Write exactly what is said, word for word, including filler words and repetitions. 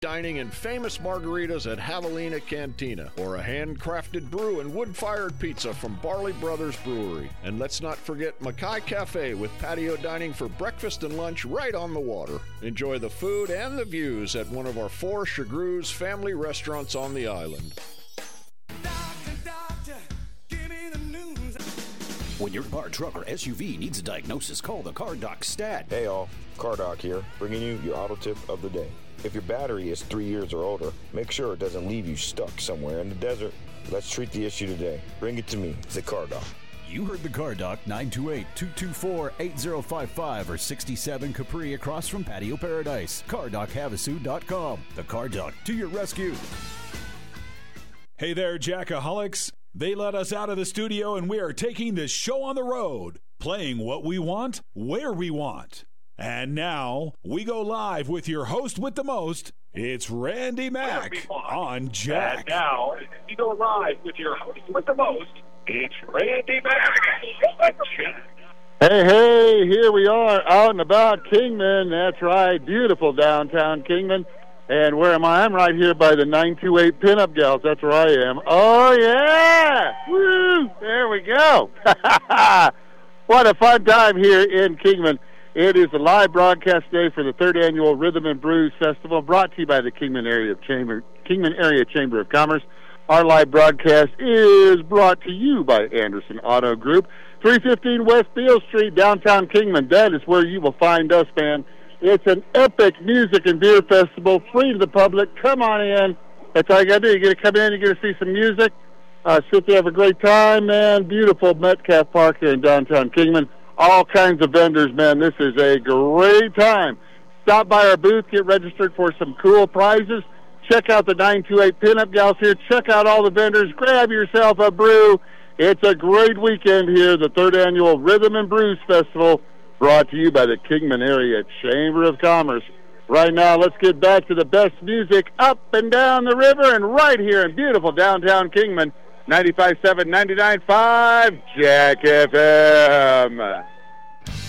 dining and famous margaritas at Javelina Cantina, or a handcrafted brew and wood-fired pizza from Barley Brothers Brewery. And let's not forget Mackay Cafe with patio dining for breakfast and lunch right on the water. Enjoy the food and the views at one of our four Chagru's family restaurants on the island. Doctor, doctor, give me the news. When your car, truck, or S U V needs a diagnosis, call the Car Doc Stat. Hey all, Car Doc here, bringing you your auto tip of the day. If your battery is three years or older, make sure it doesn't leave you stuck somewhere in the desert. Let's treat the issue today. Bring it to me, the Car Doc. You heard the Car Doc, nine two eight, two two four, eight zero five five or sixty-seven Capri across from Patio Paradise. car doc havasu dot com. The Car Doc to your rescue. Hey there, Jackaholics. They let us out of the studio and we are taking this show on the road, playing what we want, where we want. And now, we go live with your host with the most. It's Randy Mack on Jack. And now, we go live with your host with the most. It's Randy Mack on Jack. Hey, hey, here we are out and about Kingman. That's right, beautiful downtown Kingman. And where am I? I'm right here by the nine two eight Pinup Gals. That's where I am. Oh, yeah! Woo! There we go. What a fun time here in Kingman. It is a live broadcast day for the third annual Rhythm and Blues Festival, brought to you by the Kingman Area Chamber, Kingman Area Chamber of Commerce. Our live broadcast is brought to you by Anderson Auto Group, three fifteen West Beale Street, downtown Kingman. That is where you will find us, man. It's an epic music and beer festival, free to the public. Come on in. That's all you got to do. You get to come in, you get to see some music, uh, sit there, have a great time, man. Beautiful Metcalf Park here in downtown Kingman. All kinds of vendors, man. This is a great time. Stop by our booth, get registered for some cool prizes. Check out the nine two eight Pinup Gals here. Check out all the vendors. Grab yourself a brew. It's a great weekend here, the third annual Rhythm and Blues Festival, brought to you by the Kingman Area Chamber of Commerce. Right now, let's get back to the best music up and down the river and right here in beautiful downtown Kingman. ninety-five point seven, ninety-nine point five, Jack F M.